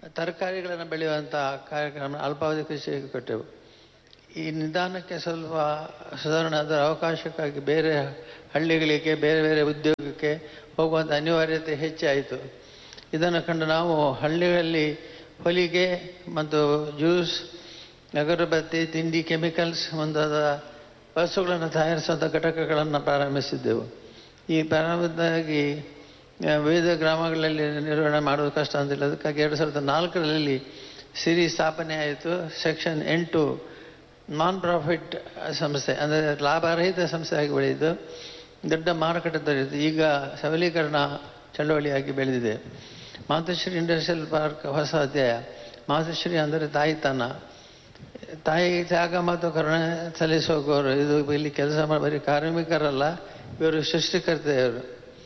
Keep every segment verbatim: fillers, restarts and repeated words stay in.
ತರಕಾರಿಗಳನ್ನು ಬೆಳೆಯುವಂಥ ಕಾರ್ಯಕ್ರಮ ಅಲ್ಪಾವಧಿ ಕೃಷಿಗೆ ಕೊಟ್ಟೆವು. ಈ ನಿಧಾನಕ್ಕೆ ಸ್ವಲ್ಪ ಸುಧಾರಣೆ ಅದರ ಅವಕಾಶಕ್ಕಾಗಿ ಬೇರೆ ಹಳ್ಳಿಗಳಿಗೆ ಬೇರೆ ಬೇರೆ ಉದ್ಯೋಗಕ್ಕೆ ಹೋಗುವಂಥ ಅನಿವಾರ್ಯತೆ ಹೆಚ್ಚಾಯಿತು. ಇದನ್ನು ಕಂಡು ನಾವು ಹಳ್ಳಿಗಳಲ್ಲಿ ಹೊಲಿಗೆ ಮತ್ತು ಜ್ಯೂಸ್, ಅಗರಬತ್ತಿ, ತಿಂಡಿ, ಕೆಮಿಕಲ್ಸ್ ಮುಂತಾದ ವಸ್ತುಗಳನ್ನು ತಯಾರಿಸುವಂಥ ಘಟಕಗಳನ್ನು ಪ್ರಾರಂಭಿಸಿದ್ದೆವು. ಈ ಪ್ರಾರಂಭದಾಗಿ ವಿವಿಧ ಗ್ರಾಮಗಳಲ್ಲಿ ನಿರ್ವಹಣೆ ಮಾಡೋದು ಕಷ್ಟ ಅಂತಿಲ್ಲ. ಅದಕ್ಕಾಗಿ ಎರಡು ಸಾವಿರದ ನಾಲ್ಕರಲ್ಲಿ ಸಿರಿ ಸ್ಥಾಪನೆ ಆಯಿತು. ಸೆಕ್ಷನ್ ಎಂಟು ನಾನ್ ಪ್ರಾಫಿಟ್ ಸಂಸ್ಥೆ, ಅಂದರೆ ಲಾಭರಹಿತ ಸಂಸ್ಥೆಯಾಗಿ ಬೆಳೆಯಿತು. ದೊಡ್ಡ ಮಾರುಕಟ್ಟೆ ದೊರೆಯಿತು. ಈಗ ಸಬಲೀಕರಣ ಚಳವಳಿಯಾಗಿ ಬೆಳೆದಿದೆ. ಮಾತೃಶ್ರೀ ಇಂಡಸ್ಟ್ರಿಯಲ್ ಪಾರ್ಕ್ ಹೊಸ ಅಧ್ಯಾಯ. ಮಾತೃಶ್ರೀ ಅಂದರೆ ತಾಯಿತನ, ತಾಯಿ ತ್ಯಾಗ ಮತ್ತು ಕರುಣೆ ಸಲ್ಲಿಸೋಗೋರು. ಇದು ಇಲ್ಲಿ ಕೆಲಸ ಮಾಡಿ ಬರೀ ಕಾರ್ಮಿಕರಲ್ಲ, ಇವರು ಸೃಷ್ಟಿಕರ್ತೆಯವರು,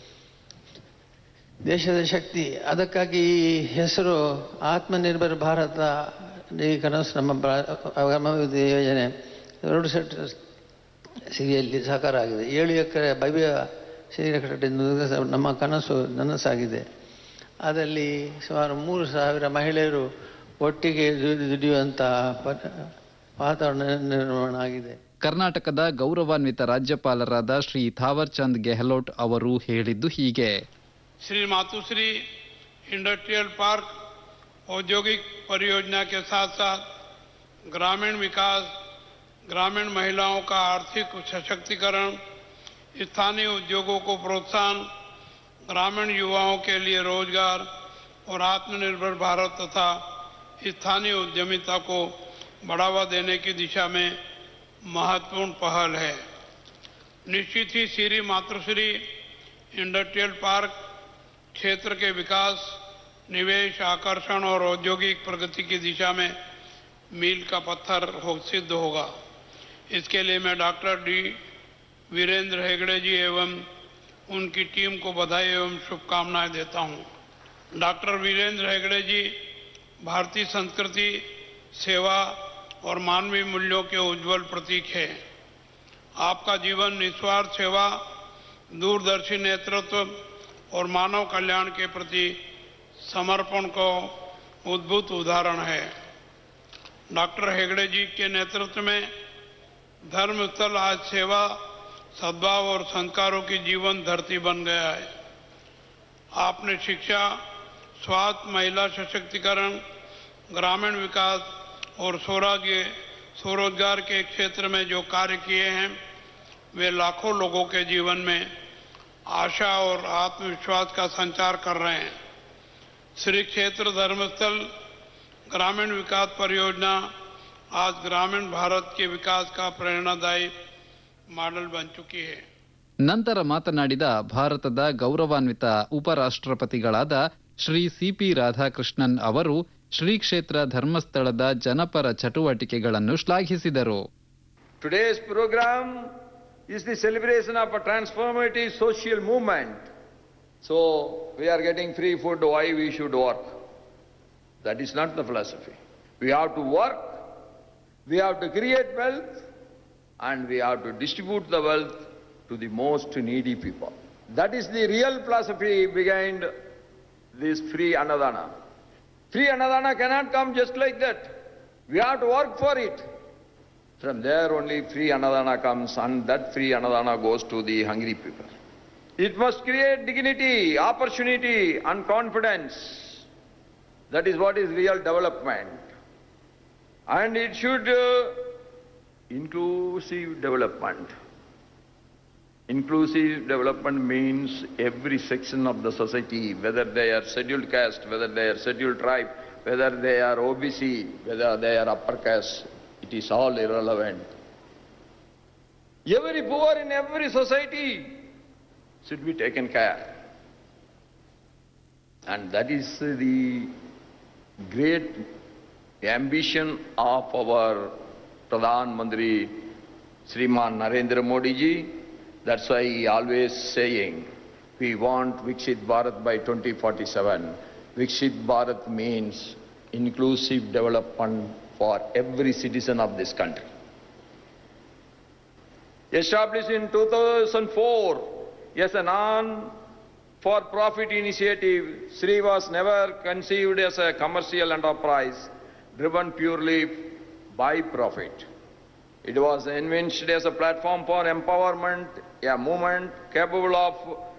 ದೇಶದ ಶಕ್ತಿ. ಅದಕ್ಕಾಗಿ ಈ ಹೆಸರು ಆತ್ಮನಿರ್ಭರ ಭಾರತ ಈ ಕನಸು ನಮ್ಮ ಗ್ರಾಮಾಭಿವೃದ್ಧಿ ಯೋಜನೆ ರೋಡ್ ಸೆಟ್ ಸಿರಿಯಲ್ಲಿ ಸಾಕಾರ ಆಗಿದೆ. ಏಳು ಎಕರೆ ಭವ್ಯ ಶರೀರ ಕಟ್ಟಡ ನಮ್ಮ ಕನಸು ನನಸಾಗಿದೆ. ಅದರಲ್ಲಿ ಸುಮಾರು ಮೂರು ಸಾವಿರ ಮಹಿಳೆಯರು ಒಟ್ಟಿಗೆ ದುಡಿಯುವಂಥ ವಾತಾವರಣ ನಿರ್ಮಾಣ ಆಗಿದೆ. ಕರ್ನಾಟಕದ ಗೌರವಾನ್ವಿತ ರಾಜ್ಯಪಾಲರಾದ ಶ್ರೀ ಥಾವರ್ ಚಂದ್ ಗೆಹ್ಲೋಟ್ ಅವರು ಹೇಳಿದ್ದು ಹೀಗೆ. श्री मातुश्री इंडस्ट्रियल पार्क औद्योगिक परियोजना के साथ साथ ग्रामीण विकास, ग्रामीण महिलाओं का आर्थिक सशक्तिकरण, स्थानीय उद्योगों को प्रोत्साहन, ग्रामीण युवाओं के लिए रोजगार और आत्मनिर्भर भारत तथा स्थानीय उद्यमिता को बढ़ावा देने की दिशा में महत्वपूर्ण पहल है. निश्चित ही श्री मातृश्री इंडस्ट्रियल पार्क क्षेत्र के विकास, निवेश, आकर्षण और औद्योगिक प्रगति की दिशा में मील का पत्थर हो सिद्ध होगा. इसके लिए मैं डॉक्टर डी वीरेंद्र हेगड़े जी एवं उनकी टीम को बधाई एवं शुभकामनाएं देता हूं. डॉक्टर वीरेंद्र हेगड़े जी भारतीय संस्कृति, सेवा और मानवीय मूल्यों के उज्जवल प्रतीक है. आपका जीवन निस्वार्थ सेवा, दूरदर्शी नेतृत्व और मानव कल्याण के प्रति समर्पण को उद्भूत उदाहरण है. डॉक्टर हेगड़े जी के नेतृत्व में धर्मस्थल आज सेवा, सद्भाव और संस्कारों की जीवन धरती बन गया है. आपने शिक्षा, स्वास्थ्य, महिला सशक्तिकरण, ग्रामीण विकास और स्वराज्य स्वरोजगार के क्षेत्र में जो कार्य किए हैं वे लाखों लोगों के जीवन में आशा और आत्मविश्वास का संचार कर रहे हैं. श्री क्षेत्र धर्मस्थल ग्रामीण विकास परियोजना आज ग्रामीण भारत के विकास का प्रेरणादायी मॉडल बन चुकी है. ನಂತರ ಮಾತನಾಡಿದ ಭಾರತದ ಗೌರವಾನ್ವಿತ ಉಪರಾಷ್ಟ್ರಪತಿಗಳಾದ ಶ್ರೀ ಸಿಪಿ ರಾಧಾಕೃಷ್ಣನ್ ಅವರು ಶ್ರೀ ಕ್ಷೇತ್ರ ಧರ್ಮಸ್ಥಳದ ಜನಪರ ಚಟುವಟಿಕೆಗಳನ್ನು ಶ್ಲಾಘಿಸಿದರು. Today's program is the celebration of a transformative social movement. So, we are getting free food, why we should work? That is not the philosophy. We have to work, we have to create wealth, and we have to distribute the wealth to the most needy people. That is the real philosophy behind this free Annadana. Free Annadana cannot come just like that. We have to work for it. From there only free Annadana comes, and that free Annadana goes to the hungry people. It must create dignity, opportunity and confidence. That is what is real development. And it should uh, inclusive development. Inclusive development means every section of the society, whether they are scheduled caste, whether they are scheduled tribe, whether they are O B C, whether they are upper caste, it is all irrelevant. Every poor in every society should be taken care. And that is the great ambition of our Pradhan Mantri Shriman Narendra Modi ji. That's why he always saying, we want Viksit Bharat by twenty forty-seven. Viksit Bharat means inclusive development for every citizen of this country. Established in two thousand four as a non for profit initiative, Sri was never conceived as a commercial enterprise driven purely by profit. It was envisioned as a platform for empowerment, a movement capable of